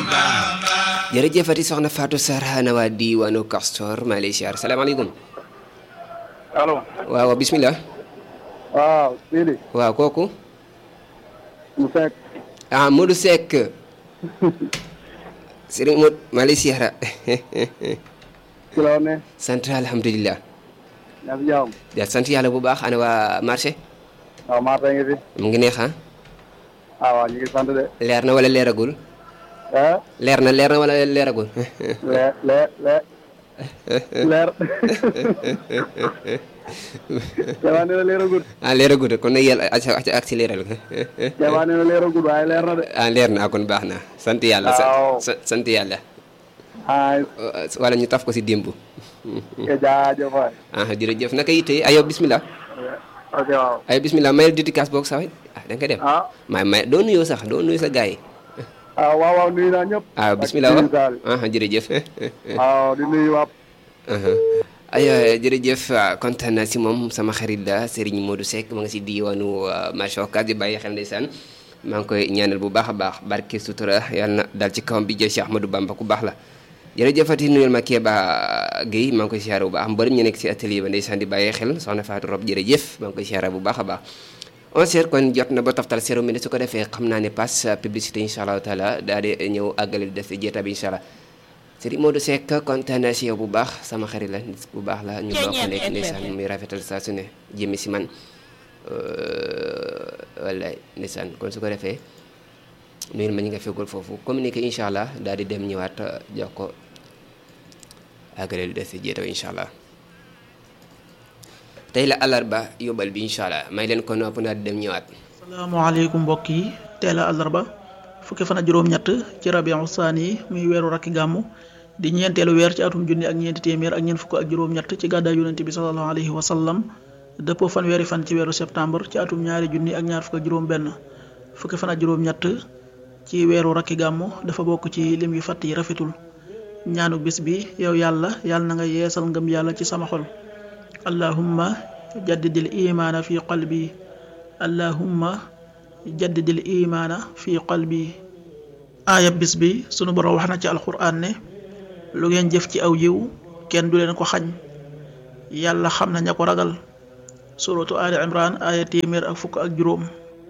jërëjëfati soxna Fatou Sarr xana waa diwaanu Castor maa lay siyaar salaamaaleykum. allo. waaw bismillah. waaw Sidi. waaw kooku. mu Seck. ah Modou Seck. Serigne Modou maa lay siyaara. ci la ne. sant alhamdulilah. yaa ngi jàmm. ja sant yàlla bu baax ana waa marché. waaw Marta ngi fi. mu ngi neex ah. waaw ñu ngi sant de. leer na wala leeragul. ah. leer na wala leeragul. leer. Jamaa nee na leeragul. ah leeragul kon nag yàlla ak si leeral ko. Jamaa nee na leeragul waaye leer na de. ah leer na kon baax na sant yàlla. waaw sant yàlla. ay. wala ñu taf ko si démb. jaajëf waay. ah jërëjëf naka yitte ayo bismillah. ok waaw. ayo bismillah mayel dédicace boog sax ah da nga koy def. ah. may doo nuyoo sax doo nuyu sa gars yi. ah waaw waaw nuyu naa ñëpp. ah bismillah waaw jërëjëf. waaw di nuyu waat. ayo jërëjëf kontaan naa si moom sama xarit la Serigne Modou Seck ma nga si diwaanu marché Ocass di bàyyi xel ndeysaan maa ngi koy ñaanal bu baax a baax barke sutura yàlla na dal ci kawam bi jël Cheikh Ahmadou Bamba ku baax la. jërëjëfati nuyul ma Kéba Guèye maa ngi koy siyaare bu baax mbërëm ñu nekk si atelier ba ndeysaan di bàyyi xel soxna Fatou Rob jërëjëf maa ngi koy siyaare bu baax a baax 11h kon jot na ba toftal 0 minute su ko defee xam naa ne passe publicité incha allahu taala daal di ñëw àggale di def si jeeta bi incha allah Serigne Modou Seck kontaan naa si yow bu baax sama xarit la nit bu baax la ñu bokk nekk ndeysaan muy rafetal saa su ne jëmmi si man wallaay ndeysaan kon su ko defee nuyul ma ñi nga feggul foofu communiqué incha allah daal di dem ñëwaat jox ko àggale di def si jeeta bi incha allah tey la àllarba yóbbal bi incha allah may leen ko nopp naa di dem ñëwaat. salaamaaleykum mbokk yi tey la àllarba fukki fan ak juróom-ñett ci rabiu saani muy weeru rakki gàmmu di ñeenteelu weer ci atum junni ak ñeenti téeméer ak ñeent fukk ak juróom-ñett ci gàddaay yonent bi sallallahu alayhi wa sallam dëppoo fanweeri fan ci weeru septembre ci atum ñaari junni ak ñaar fukk ak juróom-benn fukki fan ak juróom-ñett ci weeru rakki gàmmu dafa bokk ci lim yu fàtt yi rafetul ñaanu bis bi yow yàlla na nga yeesal ngëm yàlla ci sama xol. allahumma jaddidil imaana fi qalbi allahumma jaddidil imaana fi qalbi aaya bis bi sunu borom wax na ci alquran ne lu ngeen jëf ci aw yiw kenn du leen ko xañ yàlla xam na ña ko ragal suratu ali imran aaya téeméer ak fukk ak juróom